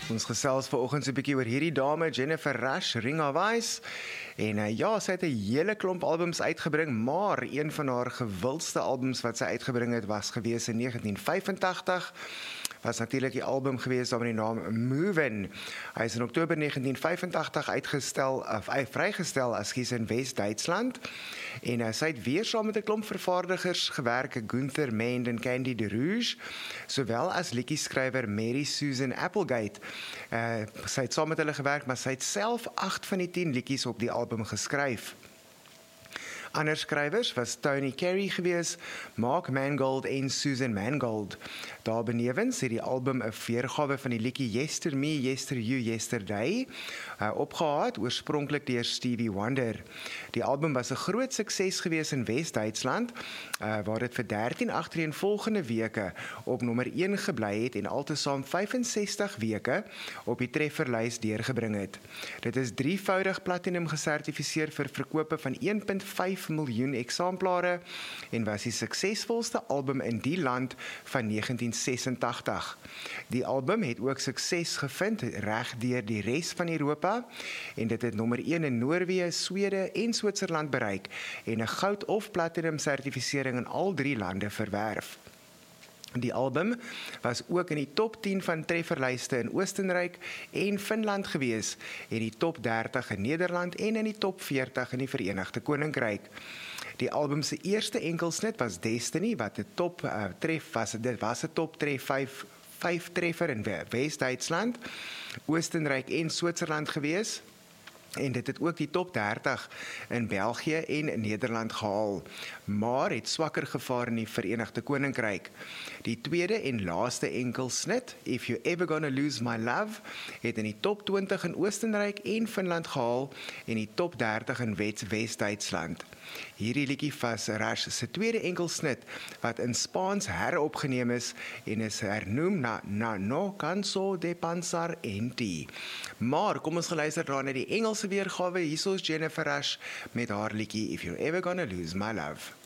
Ons gesels vanoggend so 'n bietjie oor hierdie dame, Jennifer Rush, Ring of Ice. En ja, sy het 'n hele klomp albums uitgebring, maar een van haar gewildste albums wat sy uitgebring het, was gewees in 1985. Was natuurlik die album gewees met die naam Movin'. Hy is in Oktober 1985 vrygestel as in Wes-Duitsland. En sy het weer saam met 'n klomp vervaardigers gewerk, Gunther Mend en Candy de Rouge, sowel as liedjie-skrywer Mary Susan Applegate. Sy het saam met hulle gewerk, maar sy het self 8 van die 10 liedjies op die album geskryf. Ander skrywers was Tony Carey gewees, Mark Mangold en Susan Mangold. Daarbenewens het die album 'n weergawe van die liedjie Yester Me, Yester You, Yesterday opgehaat, oorspronklik deur Stevie Wonder. Die album was 'n groot sukses gewees in Wes-Duitsland, waar dit vir 13 agtereenvolgende weke op nommer 1 gebly het en altesaam 65 weke op die trefferlys deurgebring het. Dit is 3voudig platinum gesertifiseer vir verkope van 1.5 miljoen eksemplare en was die suksesvolste album in die land van 1986. Die album het ook sukses gevind reg deur die res van Europa en dit het nommer 1 in Noorwe, Swede en Switserland bereik en 'n goud of platinum sertifisering in al 3 lande verwerf. Die album was ook in die top 10 van trefferlyste in Oostenryk en Finland gewees, en die top 30 in Nederland en in die top 40 in die Verenigde Koninkryk. Die album se eerste enkelsnit was Destiny, wat 'n top tref was. Dit was 'n top 5 treffer in Wes-Duitsland, Oostenryk en Switserland gewees. En dit het ook die top 30 in België en Nederland gehaal, maar het swakker gevaar in die Verenigde Koninkryk. Die tweede en laaste enkelsnit, If You Ever Gonna Lose My Love, het in die top 20 in Oostenryk en Finland gehaal en die top 30 in Wes-Duitsland. Hierdie liedjie was Rush se tweede enkelsnit wat in Spaans heropgeneem is en is hernoem na No Canso de Pensar en Ti. Maar kom ons luister dan na die Engelse weergawe. Hier is Jennifer Rush met haar liedjie If You Ever Gonna Lose My Love.